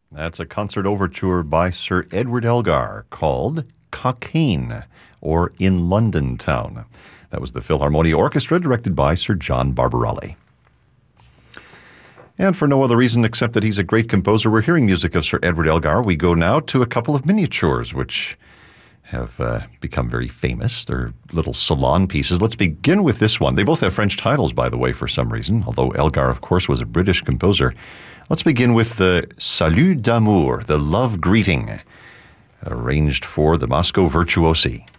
That's a concert overture by Sir Edward Elgar called Cockaigne, or In London Town. That was the Philharmonia Orchestra, directed by Sir John Barbarelli. And for no other reason except that he's a great composer, we're hearing music of Sir Edward Elgar. We go now to a couple of miniatures, which have become very famous. They're little salon pieces. Let's begin with this one. They both have French titles, by the way, for some reason, although Elgar, of course, was a British composer. Let's begin with the Salut d'amour, the love greeting, arranged for the Moscow Virtuosi.